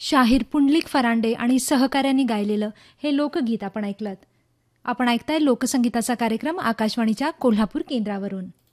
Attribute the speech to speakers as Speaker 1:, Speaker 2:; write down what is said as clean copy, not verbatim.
Speaker 1: शाहीर पुंडलिक फरांडे आणि सहकाऱ्यांनी गायलेलं हे लोकगीत आपण ऐकलं. आपण ऐकताय लोकसंगीताचा कार्यक्रम आकाशवाणीच्या कोल्हापूर केंद्रावरून.